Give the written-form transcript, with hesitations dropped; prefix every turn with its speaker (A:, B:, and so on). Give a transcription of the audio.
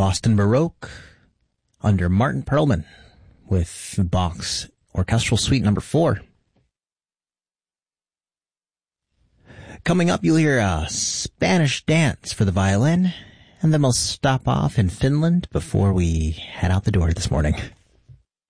A: Boston Baroque under Martin Perlman with Bach's Orchestral Suite Number 4. Coming up, you'll hear a Spanish dance for the violin, and then we'll stop off in Finland before we head out the door this morning.